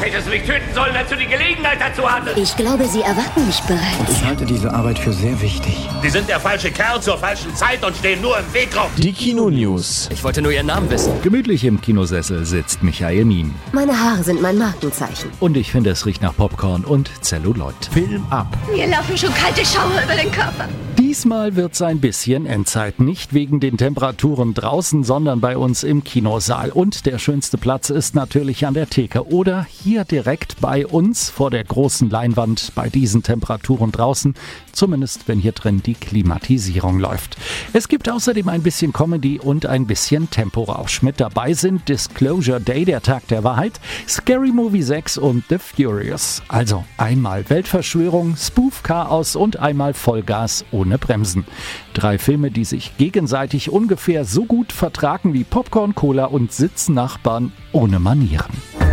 Hättest du mich töten sollen, als du die Gelegenheit dazu hattest. Ich glaube, Sie erwarten mich bereits. Und ich halte diese Arbeit für sehr wichtig. Sie sind der falsche Kerl zur falschen Zeit und stehen nur im Weg rum. Die Kino-News. Ich wollte nur Ihren Namen wissen. Gemütlich im Kinosessel sitzt Michael Mien. Meine Haare sind mein Markenzeichen. Und ich finde, es riecht nach Popcorn und Zelluloid. Film ab. Mir laufen schon kalte Schauer über den Körper. Diesmal wird's ein bisschen Endzeit. Nicht wegen den Temperaturen draußen, sondern bei uns im Kinosaal. Und der schönste Platz ist natürlich an der Theke oder hier direkt bei uns vor der großen Leinwand bei diesen Temperaturen draußen. Zumindest, wenn hier drin die Klimatisierung läuft. Es gibt außerdem ein bisschen Comedy und ein bisschen Temporausch. Mit dabei sind Disclosure Day, der Tag der Wahrheit, Scary Movie 6 und The Furious. Also einmal Weltverschwörung, Spoof-Chaos und einmal Vollgas ohne Bremsen. 3 Filme, die sich gegenseitig ungefähr so gut vertragen wie Popcorn, Cola und Sitznachbarn ohne Manieren.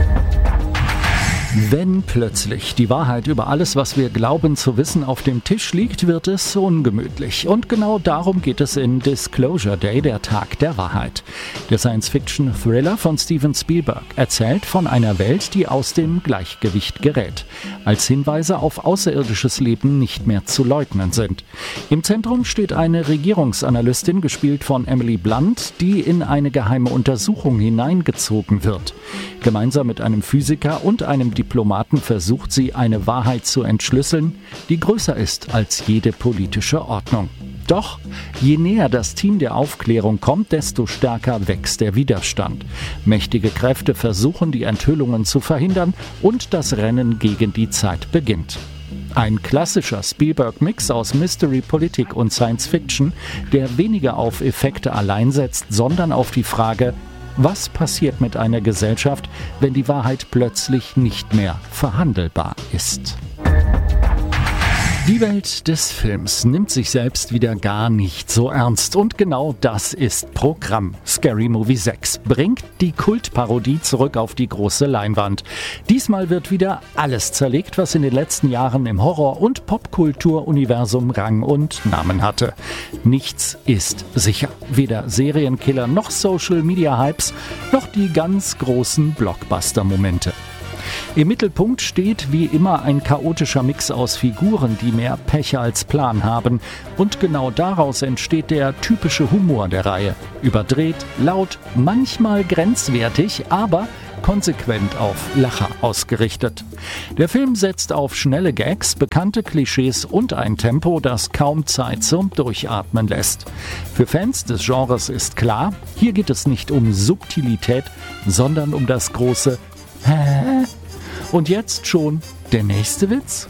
Wenn plötzlich die Wahrheit über alles, was wir glauben zu wissen, auf dem Tisch liegt, wird es ungemütlich. Und genau darum geht es in Disclosure Day, der Tag der Wahrheit. Der Science-Fiction-Thriller von Steven Spielberg erzählt von einer Welt, die aus dem Gleichgewicht gerät. Als Hinweise auf außerirdisches Leben nicht mehr zu leugnen sind. Im Zentrum steht eine Regierungsanalystin, gespielt von Emily Blunt, die in eine geheime Untersuchung hineingezogen wird. Gemeinsam mit einem Physiker und einem Diplomaten versucht sie, eine Wahrheit zu entschlüsseln, die größer ist als jede politische Ordnung. Doch je näher das Team der Aufklärung kommt, desto stärker wächst der Widerstand. Mächtige Kräfte versuchen, die Enthüllungen zu verhindern und das Rennen gegen die Zeit beginnt. Ein klassischer Spielberg-Mix aus Mystery, Politik und Science Fiction, der weniger auf Effekte allein setzt, sondern auf die Frage: Was passiert mit einer Gesellschaft, wenn die Wahrheit plötzlich nicht mehr verhandelbar ist? Die Welt des Films nimmt sich selbst wieder gar nicht so ernst. Und genau das ist Programm. Scary Movie 6 bringt die Kultparodie zurück auf die große Leinwand. Diesmal wird wieder alles zerlegt, was in den letzten Jahren im Horror- und Popkulturuniversum Rang und Namen hatte. Nichts ist sicher. Weder Serienkiller noch Social-Media-Hypes, noch die ganz großen Blockbuster-Momente. Im Mittelpunkt steht wie immer ein chaotischer Mix aus Figuren, die mehr Pech als Plan haben. Und genau daraus entsteht der typische Humor der Reihe. Überdreht, laut, manchmal grenzwertig, aber konsequent auf Lacher ausgerichtet. Der Film setzt auf schnelle Gags, bekannte Klischees und ein Tempo, das kaum Zeit zum Durchatmen lässt. Für Fans des Genres ist klar, hier geht es nicht um Subtilität, sondern um das große Hä? Und jetzt schon der nächste Witz?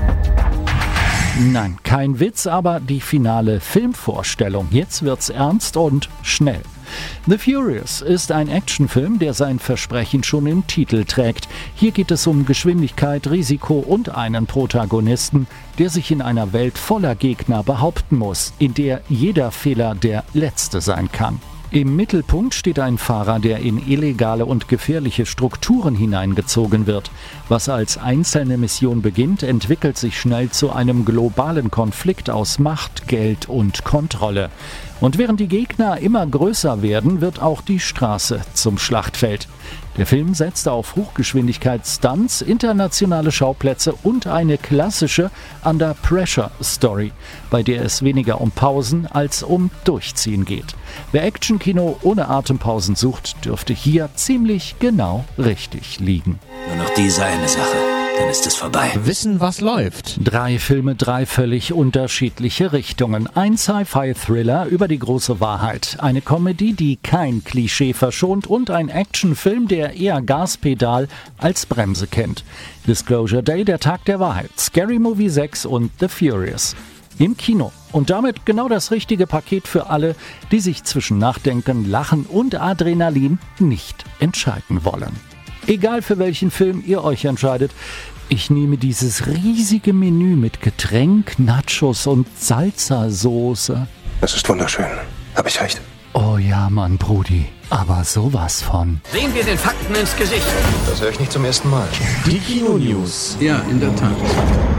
Nein, kein Witz, aber die finale Filmvorstellung. Jetzt wird's ernst und schnell. The Furious ist ein Actionfilm, der sein Versprechen schon im Titel trägt. Hier geht es um Geschwindigkeit, Risiko und einen Protagonisten, der sich in einer Welt voller Gegner behaupten muss, in der jeder Fehler der letzte sein kann. Im Mittelpunkt steht ein Fahrer, der in illegale und gefährliche Strukturen hineingezogen wird. Was als einzelne Mission beginnt, entwickelt sich schnell zu einem globalen Konflikt aus Macht, Geld und Kontrolle. Und während die Gegner immer größer werden, wird auch die Straße zum Schlachtfeld. Der Film setzt auf Hochgeschwindigkeits-Stunts, internationale Schauplätze und eine klassische Under-Pressure-Story, bei der es weniger um Pausen als um Durchziehen geht. Wer Actionkino ohne Atempausen sucht, dürfte hier ziemlich genau richtig liegen. Nur noch diese eine Sache, dann ist es vorbei. Wissen, was läuft. 3 Filme, 3 völlig unterschiedliche Richtungen. Ein Sci-Fi-Thriller über die große Wahrheit. Eine Comedy, die kein Klischee verschont und ein Actionfilm, der eher Gaspedal als Bremse kennt. Disclosure Day, der Tag der Wahrheit. Scary Movie 6 und The Furious. Im Kino. Und damit genau das richtige Paket für alle, die sich zwischen Nachdenken, Lachen und Adrenalin nicht entscheiden wollen. Egal für welchen Film ihr euch entscheidet, ich nehme dieses riesige Menü mit Getränk, Nachos und Salsa-Soße. Das ist wunderschön. Hab ich recht? Oh ja, Mann, Brudi. Aber sowas von. Sehen wir den Fakten ins Gesicht. Das höre ich nicht zum ersten Mal. Die Kino-News. Ja, in der Tat.